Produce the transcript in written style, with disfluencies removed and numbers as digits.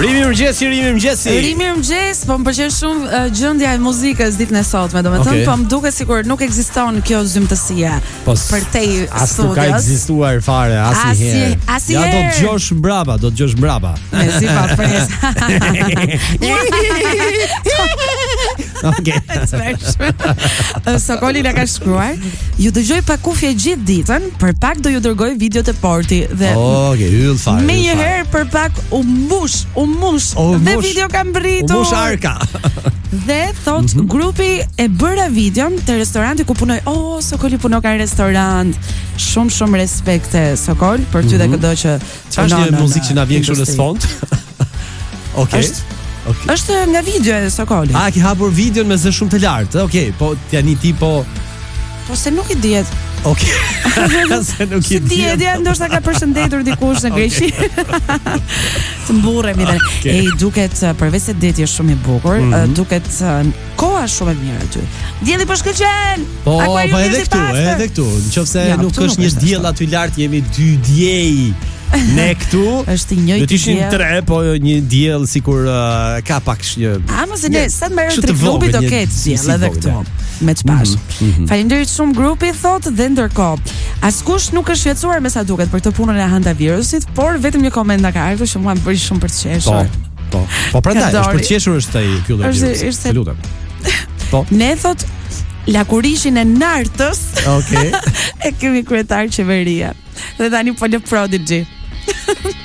Rimi mëngjesi. Rimi mëngjes, po më pëlqen shumë gjendja e muzikës ditën e sotme, domethënë, po më duket sikur nuk ekziston kjo zymtësia për te studios. Nuk ka ekzistuar fare asnjëherë. Ja do të djosh mbrapa, Si pa pres. Okej. Sokoli na ka shkruar, ju dëgjoj pa kufje gjithë ditën, për pak do ju dërgoj videot e Porti dhe hyll fare. Me një herë për pak u mbush dhe video kam britur. U mbush arka. Dhe thot grupi e bëra videon te restoranti ku punoj. Sokoli punon ka në restorant. Shumë respekte Sokol për ty dhe këdo që çfarë është një muzikë që na vjen kështu në sfond. Okej. Është nga video e Sokolit. Ke hapur videon me zë shumë të lartë. Okej, po tani ti po se nuk i dihet. Okej. Se nuk i dihet. Ndoshta ka përshëndetur dikush në Greqi. Të mburremi dhe duket përveç se deti është shumë i bukur, duket koha shumë e mirë aty. Dielli po shkëlqen. Po edhe këtu. Nëse nuk është një diell aty lart, jemi 2 diej. Ne këtu është një do të ishin 3, po një diell sikur ka pak një. Mos e ne, sa të merr tre klubi do ketë diell edhe këtu. Me çpash. Faleminderit shumë grupi thot dhe ndërkohë askush nuk është shqetësuar me sa duket për këtë punën e hantavirusit, por vetëm një koment nga ka ardhur që mua më bëri shumë për të qeshur. Po prandaj është për të qeshur është ai ky lloj. Të lutem. Po. Ne thot lakurishin e nartës. Okej. E kemi kryetar qeveria. Dhe tani po lë Prodigy.